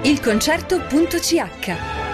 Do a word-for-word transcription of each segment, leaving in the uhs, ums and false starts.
il concerto punto c h.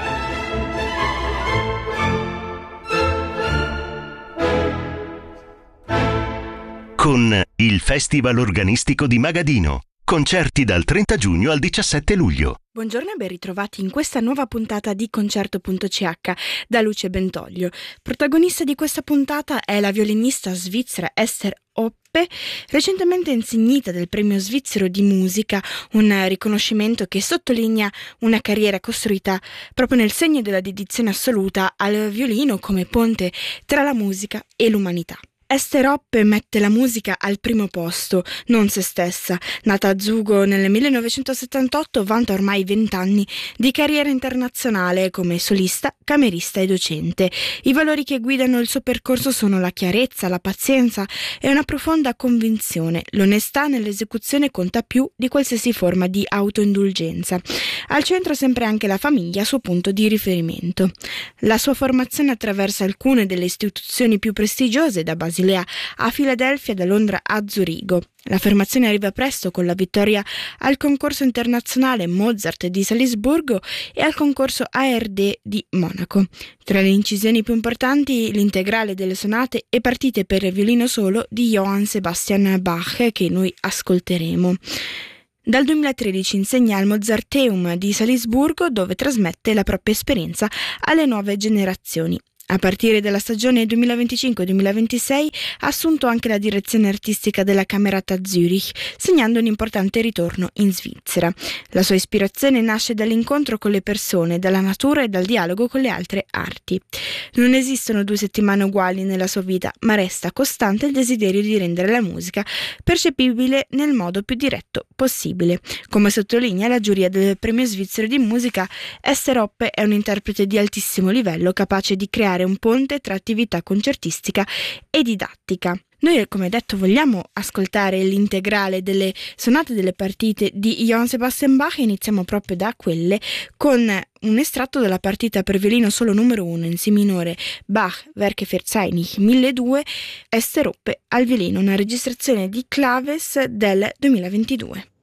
Con il Festival Organistico di Magadino. Concerti dal trenta giugno al diciassette luglio. Buongiorno e ben ritrovati in questa nuova puntata di concerto punto c h da Luce Bentoglio. Protagonista di questa puntata è la violinista svizzera Ester Hoppe, recentemente insignita del Premio Svizzero di Musica, un riconoscimento che sottolinea una carriera costruita proprio nel segno della dedizione assoluta al violino come ponte tra la musica e l'umanità. Ester Hoppe mette la musica al primo posto, non se stessa. Nata a Zugo nel millenovecentosettantotto, vanta ormai vent'anni di carriera internazionale come solista, camerista e docente. I valori che guidano il suo percorso sono la chiarezza, la pazienza e una profonda convinzione. L'onestà nell'esecuzione conta più di qualsiasi forma di autoindulgenza. Al centro sempre anche la famiglia, suo punto di riferimento. La sua formazione attraversa alcune delle istituzioni più prestigiose, da Basilea a Filadelfia, da Londra a Zurigo. L'affermazione arriva presto con la vittoria al concorso internazionale Mozart di Salisburgo e al concorso A R D di Monaco. Tra le incisioni più importanti, l'integrale delle sonate e partite per violino solo di Johann Sebastian Bach, che noi ascolteremo. Dal duemilatredici insegna al Mozarteum di Salisburgo, dove trasmette la propria esperienza alle nuove generazioni. A partire dalla stagione duemilaventicinque duemilaventisei ha assunto anche la direzione artistica della Camerata Zürich, segnando un importante ritorno in Svizzera. La sua ispirazione nasce dall'incontro con le persone, dalla natura e dal dialogo con le altre arti. Non esistono due settimane uguali nella sua vita, ma resta costante il desiderio di rendere la musica percepibile nel modo più diretto possibile. Come sottolinea la giuria del Premio Svizzero di Musica, Ester Hoppe è un interprete di altissimo livello, capace di creare un ponte tra attività concertistica e didattica. Noi, come detto, vogliamo ascoltare l'integrale delle sonate delle partite di Johann Sebastian Bach e iniziamo proprio da quelle con un estratto della partita per violino solo numero uno in Si minore Bach Werke für Zeinig milleduecento, Ester Hoppe al violino, una registrazione di Claves del duemilaventidue.